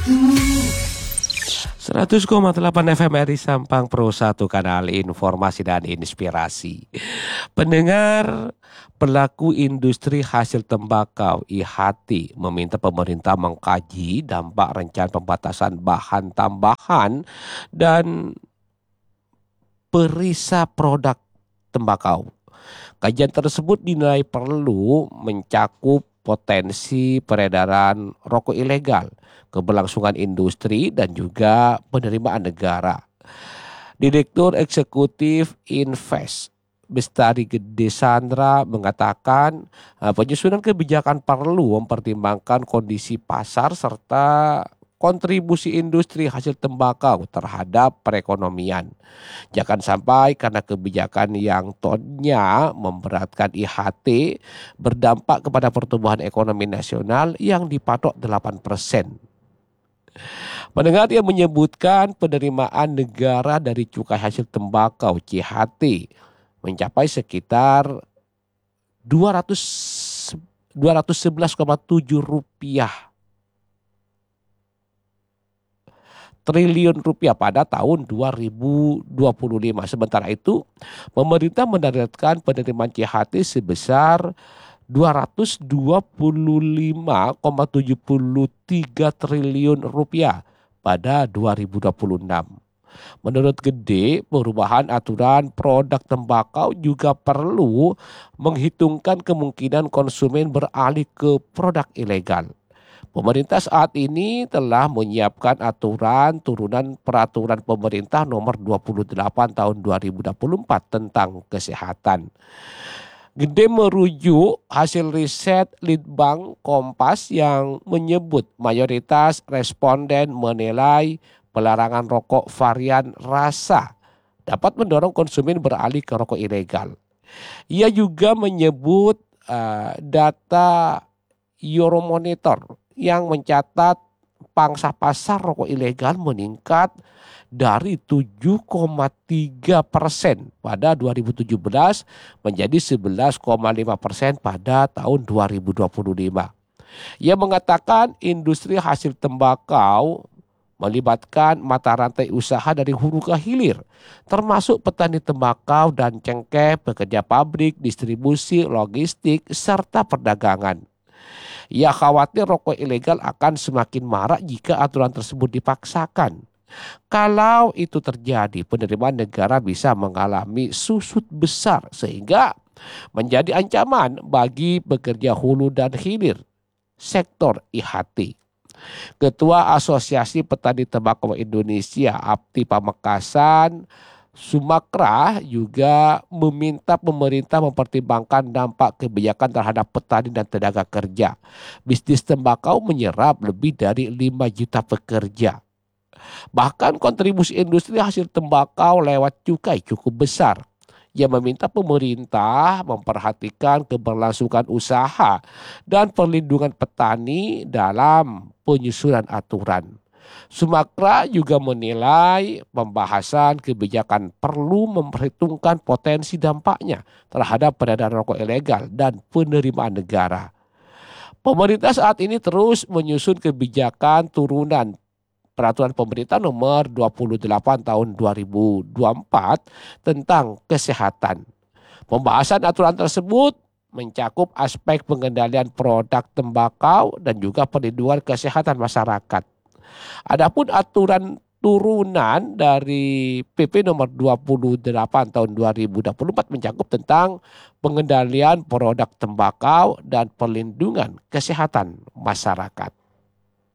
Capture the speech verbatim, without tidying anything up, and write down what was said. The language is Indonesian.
seratus koma delapan F M R I Sampang Pro satu kanal informasi dan inspirasi. Pendengar, pelaku industri hasil tembakau I H T meminta pemerintah mengkaji dampak rencana pembatasan bahan tambahan dan perisa produk tembakau. Kajian tersebut dinilai perlu mencakup potensi peredaran rokok ilegal, keberlangsungan industri, dan juga penerimaan negara. Direktur Eksekutif Invest Bestari Gede Sandra mengatakan uh, penyusunan kebijakan perlu mempertimbangkan kondisi pasar serta kontribusi industri hasil tembakau terhadap perekonomian. Jangan sampai karena kebijakan yang tonnya memberatkan I H T berdampak kepada pertumbuhan ekonomi nasional yang dipatok delapan persen. Pendengar, yang menyebutkan penerimaan negara dari cukai hasil tembakau C H T mencapai sekitar dua ratus sebelas koma tujuh rupiah triliun rupiah pada tahun dua ribu dua puluh lima. Sementara itu, pemerintah menargetkan penerimaan C H T sebesar dua ratus dua puluh lima koma tujuh tiga triliun rupiah pada dua ribu dua puluh enam. Menurut Gede, perubahan aturan produk tembakau juga perlu menghitungkan kemungkinan konsumen beralih ke produk ilegal. Pemerintah saat ini telah menyiapkan aturan turunan peraturan pemerintah nomor dua puluh delapan tahun dua ribu dua puluh empat tentang kesehatan. Gede merujuk hasil riset Litbang Kompas yang menyebut mayoritas responden menilai pelarangan rokok varian rasa dapat mendorong konsumen beralih ke rokok ilegal. Ia juga menyebut uh, data Euromonitor yang mencatat pangsa pasar rokok ilegal meningkat dari tujuh koma tiga persen pada dua ribu tujuh belas menjadi sebelas koma lima persen pada tahun dua ribu dua puluh lima. Ia mengatakan industri hasil tembakau melibatkan mata rantai usaha dari hulu ke hilir, termasuk petani tembakau dan cengkeh, pekerja pabrik, distribusi, logistik, serta perdagangan. Ia khawatir rokok ilegal akan semakin marak jika aturan tersebut dipaksakan. Kalau itu terjadi, penerimaan negara bisa mengalami susut besar sehingga menjadi ancaman bagi pekerja hulu dan hilir sektor I H T. Ketua Asosiasi Petani Tembakau Indonesia, Abdi Pamekasan Sumakra, juga meminta pemerintah mempertimbangkan dampak kebijakan terhadap petani dan tenaga kerja. Bisnis tembakau menyerap lebih dari lima juta pekerja. Bahkan kontribusi industri hasil tembakau lewat cukai cukup besar. Ia meminta pemerintah memperhatikan keberlangsungan usaha dan perlindungan petani dalam penyusunan aturan. Sumakra juga menilai pembahasan kebijakan perlu memperhitungkan potensi dampaknya terhadap peredaran rokok ilegal dan penerimaan negara. Pemerintah saat ini terus menyusun kebijakan turunan peraturan pemerintah nomor dua puluh delapan tahun dua ribu dua puluh empat tentang kesehatan. Pembahasan aturan tersebut mencakup aspek pengendalian produk tembakau dan juga perlindungan kesehatan masyarakat. Adapun aturan turunan dari P P nomor dua puluh delapan tahun dua ribu dua puluh empat mencakup tentang pengendalian produk tembakau dan perlindungan kesehatan masyarakat.